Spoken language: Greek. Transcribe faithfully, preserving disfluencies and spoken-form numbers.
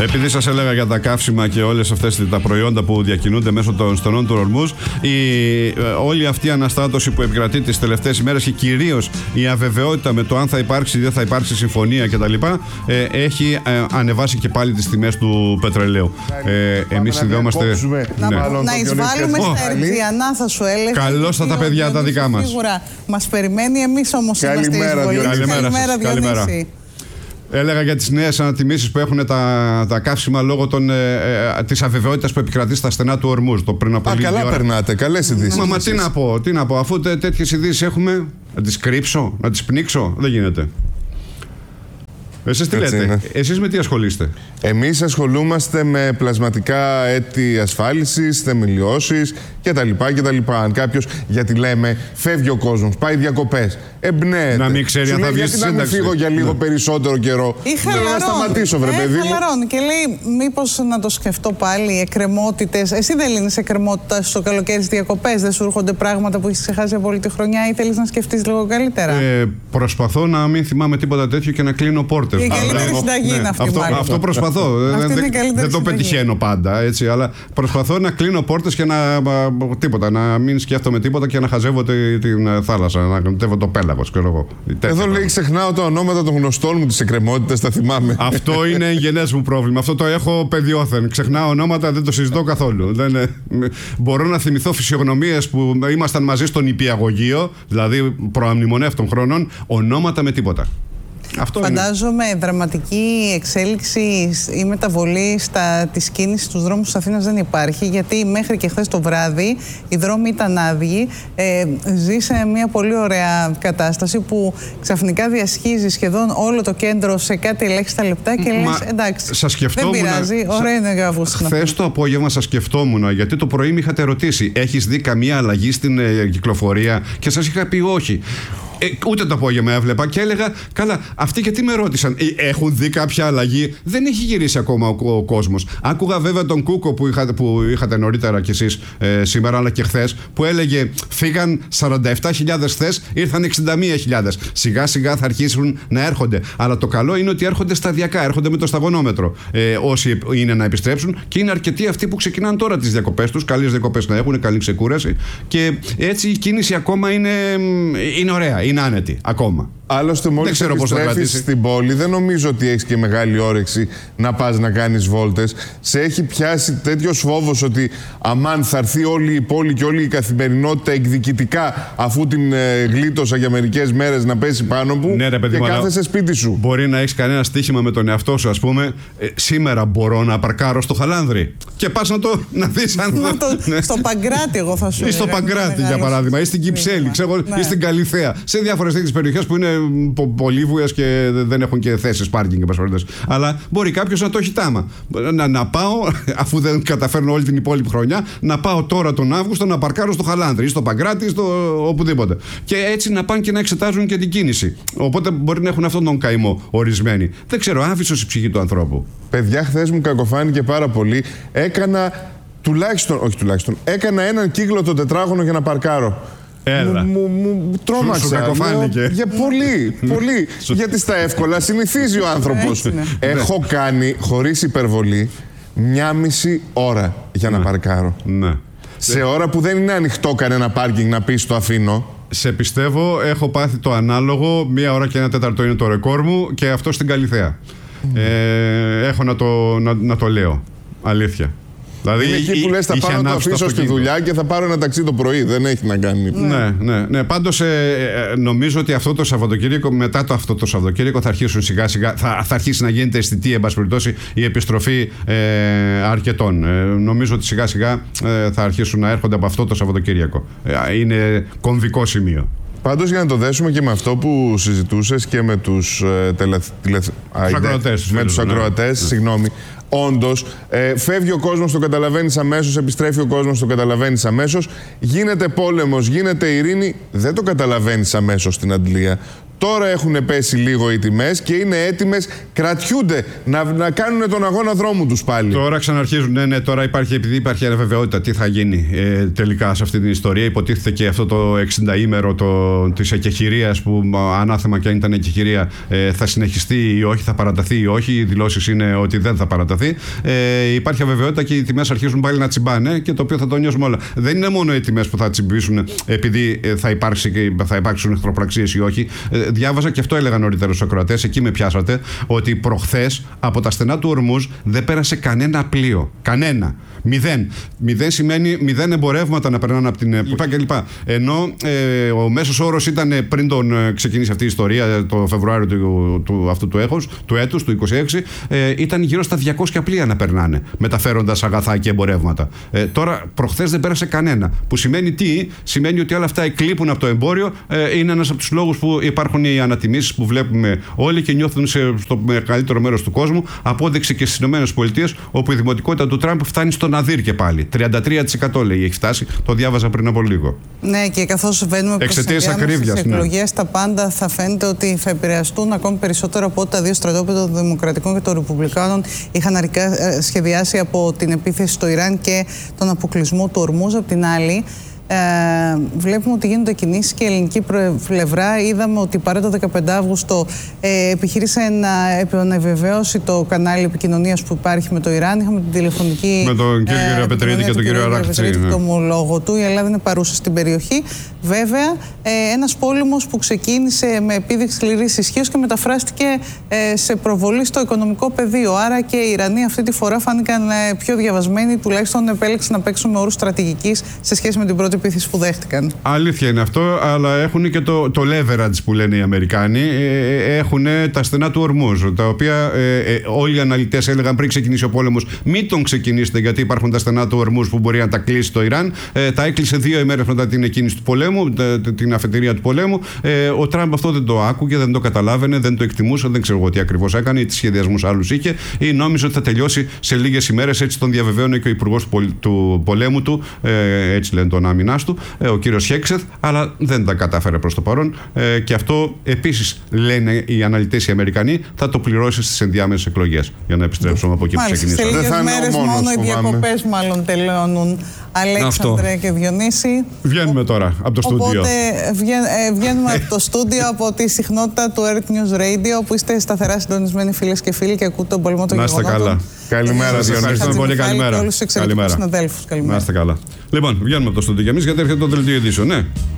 Επειδή σας έλεγα για τα καύσιμα και όλες αυτές τα προϊόντα που διακινούνται μέσω των στενών του Ορμούζ, η, όλη αυτή η αναστάτωση που επικρατεί τις τελευταίες ημέρες και κυρίως η αβεβαιότητα με το αν θα υπάρξει ή δεν θα υπάρξει συμφωνία κτλ. Ε, έχει ε, ανεβάσει και πάλι τις τιμές του πετρελαίου. Ε, εμείς συνδεόμαστε. Να, ναι. να εισβάλλουμε oh. στα Ερτζιανά, θα σου έλεγα. Καλώς θα τα παιδιά τα δικά μας. Σίγουρα μας περιμένει, εμείς όμως είμαστε εισβολείς. Καλημέρα, καλημέρα. Έλεγα για τις νέες ανατιμήσεις που έχουν τα, τα καύσιμα λόγω των, ε, ε, της αβεβαιότητας που επικρατεί στα στενά του Ορμούζ. Το πριν από Α, καλά ώρα. Περνάτε, καλές ειδήσεις. Μα, μα τι να πω, τι να πω, αφού τέ, τέτοιες ειδήσεις έχουμε, να τις κρύψω, να τις πνίξω, δεν γίνεται. Εσείς τι λέτε, είναι. Εσείς με τι ασχολείστε? Εμείς ασχολούμαστε με πλασματικά έτη ασφάλισης, θεμελιώσεις κτλ. κτλ. Αν κάποιος, γιατί λέμε, φεύγει ο κόσμος, πάει διακοπές, εμπνέεται. Να μην ξέρει αν θα βγει στη σύνταξη. Να μην φύγω για λίγο ναι. περισσότερο καιρό. Ή χαλαρώνει. Να σταματήσω, βρε παιδί μου. Χαλαρώνει και λέει, μήπως να το σκεφτώ πάλι, εκκρεμότητες. Εσύ δεν λύνεις εκκρεμότητα στο καλοκαίρι στις διακοπές, δεν σου έρχονται πράγματα που έχεις ξεχάσει από όλη τη χρονιά ή θέλεις να σκεφτείς λίγο καλύτερα? Ε, προσπαθώ να μην θυμάμαι τίποτα τέτοιο και να κλείνω πόρτες. Η καλύτερη συνταγή είναι αυτή. Αυτό, αυτό προσπαθώ. δεν, δεν το πετυχαίνω πάντα, έτσι, αλλά προσπαθώ να κλείνω πόρτες και να, τίποτα, να μην σκέφτομαι τίποτα και να χαζεύω την θάλασσα, να κατέβω το πέλαγος. Ξέρω, Εδώ λέει ξεχνάω τα ονόματα των γνωστών μου της εκκρεμότητας, τα θυμάμαι. Αυτό είναι εγγενές μου πρόβλημα. Αυτό το έχω παιδιόθεν. Ξεχνάω ονόματα, δεν το συζητώ καθόλου. Δεν, μπορώ να θυμηθώ φυσιογνωμίες που ήμασταν μαζί στον νηπιαγωγείο, δηλαδή προαμνημονεύτων χρόνων, ονόματα με τίποτα. Αυτό Φαντάζομαι είναι. Δραματική εξέλιξη ή μεταβολή στα, της κίνησης στους δρόμους της Αθήνας δεν υπάρχει, γιατί μέχρι και χθες το βράδυ οι δρόμοι ήταν άδειοι. Ε, ζει σε μια πολύ ωραία κατάσταση που ξαφνικά διασχίζει σχεδόν όλο το κέντρο σε κάτι ελάχιστα λεπτά και λες εντάξει, σας δεν πειράζει, σα... ωραία είναι Αύγουστο. Χθες το απόγευμα σας σκεφτόμουν, γιατί το πρωί με είχατε ρωτήσει, έχεις δει καμία αλλαγή στην ε, κυκλοφορία, και σας είχα πει όχι. Ε, ούτε το απόγευμα έβλεπα και έλεγα, καλά, αυτοί γιατί με ρώτησαν, ε, έχουν δει κάποια αλλαγή? Δεν έχει γυρίσει ακόμα ο, ο κόσμος. Άκουγα βέβαια τον Κούκο που είχατε, που είχατε νωρίτερα κι εσείς ε, σήμερα, αλλά και χθες, που έλεγε φύγαν σαράντα επτά χιλιάδες χθες, ήρθαν εξήντα μία χιλιάδες. Σιγά σιγά θα αρχίσουν να έρχονται. Αλλά το καλό είναι ότι έρχονται σταδιακά, έρχονται με το σταγονόμετρο. Ε, όσοι είναι να επιστρέψουν, και είναι αρκετοί αυτοί που ξεκινάνε τώρα τις διακοπές τους. Καλές διακοπές να έχουν, καλή ξεκούραση. Και έτσι η κίνηση ακόμα είναι, είναι ωραία. Είναι άνετη ακόμα. Άλλωστε, μόλις επιστρέφεις στην πόλη, δεν νομίζω ότι έχεις και μεγάλη όρεξη να πας να κάνεις βόλτες. Σε έχει πιάσει τέτοιος φόβος ότι αμάν θα έρθει όλη η πόλη και όλη η καθημερινότητα εκδικητικά, αφού την ε, γλίτωσα για μερικές μέρες, να πέσει πάνω μου, ναι, ρε, παιδί, και κάθεσαι σπίτι σου. Μπορεί να έχεις κανένα στοίχημα με τον εαυτό σου, ας πούμε, ε, σήμερα μπορώ να παρκάρω στο Χαλάνδρι. Και πας να το να δεις αν θα... το, στο Παγκράτη, εγώ θα σου Ή στο Παγκράτη, για παράδειγμα, ή στην Κυψέλη, ξέρω, ναι. ή στην Καλιθέα. Σε διάφορες τέτοιες περιοχές που είναι πολύβουες και δεν έχουν και θέσεις πάρκινγκ. Αλλά μπορεί κάποιος να το έχει τάμα. Να, να πάω, αφού δεν καταφέρνω όλη την υπόλοιπη χρονιά, να πάω τώρα τον Αύγουστο να παρκάρω στο Χαλάνδρι ή στο Παγκράτη, στο οπουδήποτε. Και έτσι να πάνε και να εξετάζουν και την κίνηση. Οπότε μπορεί να έχουν αυτόν τον καημό ορισμένοι. Δεν ξέρω, άφησος η ψυχή του ανθρώπου. Παιδιά, χθες μου κακοφάνηκε πάρα πολύ. Έκανα τουλάχιστον, όχι τουλάχιστον, έκανα έναν κύκλο το τετράγωνο για να παρκάρω. Έλα. Μου, μου, μου τρόμαξα. Σου, σου κακοφάνηκε. Για πολύ, πολύ. Γιατί στα εύκολα συνηθίζει ο άνθρωπος. Έχω κάνει, χωρίς υπερβολή, μια μισή ώρα για να, να παρκάρω. Ναι. Σε ώρα που δεν είναι ανοιχτό κανένα πάρκινγκ να πεις το αφήνω. Σε πιστεύω, έχω πάθει το ανάλογο. Μία ώρα και ένα τέταρτο είναι το ρεκόρ μου, και αυτό στην Καλιθέα. Mm. Ε, έχω να το, να, να το λέω. Αλήθεια. Δηλαδή, είναι εκεί που λες θα πάω να το αφήσω στη δουλειά και θα πάρω ένα ταξί το πρωί. Δεν έχει να κάνει. Ναι, ναι, ναι. Πάντως ε, νομίζω ότι αυτό το Σαββατοκύριακο, μετά το αυτό το Σαββατοκύριακο, θα αρχίσουν σιγά σιγά, θα, θα αρχίσει να γίνεται αισθητή, εν πάση περιπτώσει, η επιστροφή ε, αρκετών. Ε, νομίζω ότι σιγά σιγά ε, θα αρχίσουν να έρχονται από αυτό το Σαββατοκύριακο. Ε, είναι κομβικό σημείο. Πάντως, για να το δέσουμε και με αυτό που συζητούσες και με τους ε, τελε, τηλε, ακροατές, με τους ακροατές, ναι. συγγνώμη, όντως, ε, φεύγει ο κόσμος, το καταλαβαίνεις αμέσως, επιστρέφει ο κόσμος, το καταλαβαίνεις αμέσως, γίνεται πόλεμος, γίνεται ειρήνη, δεν το καταλαβαίνεις αμέσως στην αντλία. Τώρα έχουν πέσει λίγο οι τιμές και είναι έτοιμες, κρατιούνται να, να κάνουν τον αγώνα δρόμου τους πάλι. Τώρα ξαναρχίζουν, ναι, ναι, τώρα υπάρχει, επειδή υπάρχει αβεβαιότητα τι θα γίνει ε, τελικά σε αυτή την ιστορία. Υποτίθεται και αυτό το εξηνταήμερο της εκεχηρίας, που ανάθεμα και αν ήταν εκεχηρία, ε, θα συνεχιστεί ή όχι, θα παραταθεί ή όχι. Οι δηλώσεις είναι ότι δεν θα παραταθεί. Ε, υπάρχει αβεβαιότητα και οι τιμές αρχίζουν πάλι να τσιμπάνε, και το οποίο θα το νιώσουμε όλα. Δεν είναι μόνο οι τιμές που θα τσιμπήσουν επειδή θα, υπάρξει, θα υπάρξουν εχθροπραξίες ή όχι. Ε, διάβαζα, και αυτό έλεγαν νωρίτερα στους ακροατές, εκεί με πιάσατε, ότι προχθές από τα στενά του Ορμούζ δεν πέρασε κανένα πλοίο. Κανένα. Μηδέν. Μηδέν σημαίνει μηδέν εμπορεύματα να περνάνε από την ΕΠΑ κλπ. Ενώ ε, ο μέσος όρος ήταν, πριν τον ε, ξεκινήσει αυτή η ιστορία, το Φεβρουάριο του, του, αυτού του, έχος, του έτους, του είκοσι έξι, ε, ήταν γύρω στα διακόσια πλοία να περνάνε, μεταφέροντας αγαθά και εμπορεύματα. Ε, τώρα, προχθές δεν πέρασε κανένα. Που σημαίνει τι? Σημαίνει ότι όλα αυτά εκλείπουν από το εμπόριο. Ε, είναι ένας από τους λόγους που υπάρχουν οι ανατιμήσεις που βλέπουμε όλοι και νιώθουν σε, στο μεγαλύτερο μέρος του κόσμου. Απόδειξη και στις ΗΠΑ, όπου η δημοτικότητα του Τραμπ φτάνει στον Αδύρ και πάλι. τριάντα τρία τοις εκατό λέει έχει φτάσει. Το διάβαζα πριν από λίγο. Ναι, και καθώς βαίνουμε προς τις εκλογές, τα πάντα θα φαίνεται ότι θα επηρεαστούν ακόμη περισσότερο από ό,τι τα δύο στρατόπεδα των Δημοκρατικών και των Ρεπουμπλικάνων είχαν αρχικά σχεδιάσει από την επίθεση στο Ιράν και τον αποκλεισμό του Ορμούζ. Απ' την άλλη, Ε, βλέπουμε ότι γίνονται κινήσεις και η ελληνική πλευρά. Είδαμε ότι παρά το δεκαπέντε Αυγούστου ε, επιχείρησε να επιβεβαιώσει το κανάλι επικοινωνίας που υπάρχει με το Ιράν. Είχαμε την τηλεφωνική. Με τον κύριο ε, Πετρίδη και τον κύριο Αράκτη. Ναι. Το ομολόγο του. Η Ελλάδα είναι παρούσα στην περιοχή. Βέβαια, ε, ένας πόλεμος που ξεκίνησε με επίδειξη σκληρής ισχύως και μεταφράστηκε ε, σε προβολή στο οικονομικό πεδίο. Άρα και οι Ιρανοί αυτή τη φορά φάνηκαν ε, πιο διαβασμένοι, τουλάχιστον επέλεξαν να παίξουν με όρους στρατηγικής σε σχέση με την πρώτη επίθεση που δέχτηκαν. Αλήθεια είναι αυτό, αλλά έχουν και το, το leverage που λένε οι Αμερικάνοι. Ε, έχουν τα στενά του Ορμούζ, τα οποία ε, ε, όλοι οι αναλυτές έλεγαν πριν ξεκινήσει ο πόλεμος, μην τον ξεκινήσετε, γιατί υπάρχουν τα στενά του Ορμούζ που μπορεί να τα κλείσει το Ιράν. Ε, τα έκλεισε δύο ημέρες μετά την εκκίνηση του πολέμου, την αφετηρία του πολέμου. Ε, ο Τραμπ αυτό δεν το άκουγε, δεν το καταλάβαινε, δεν το εκτιμούσε, δεν ξέρω εγώ τι ακριβώς έκανε ή τι σχεδιασμούς άλλους είχε, ή νόμιζε ότι θα τελειώσει σε λίγες ημέρες. Έτσι τον διαβεβαίωνε και ο υπουργός του πολέμου του, ε, έτσι λένε τον άμυνάς του, ε, ο κύριος Χέξεθ, αλλά δεν τα κατάφερε προς το παρόν. Ε, και αυτό επίσης λένε οι αναλυτές οι Αμερικανοί, θα το πληρώσει στις ενδιάμεσες εκλογές. Για να επιστρέψουμε από εκεί που ξεκινήσαμε. Σε λίγες μέρες μόνο οι διακοπές μάλλον τελειώνουν. Αλέξανδρε και Διονύση. Βγαίνουμε τώρα από το στούντιο. Οπότε βγαίνουμε από το στούντιο, από τη συχνότητα του Earth News Radio, που είστε σταθερά συντονισμένοι φίλες και φίλοι και ακούτε τον πολεμό των γεγονότων. Να είστε καλά. Καλημέρα, Διονύση. Πολύ καλημέρα. Και όλους τους εξαιρετικούς συναδέλφους. Να είστε καλά. Λοιπόν, βγαίνουμε από το στούντιο και εμείς, γιατί έρχεται το δελτίο ειδήσεων, ναι.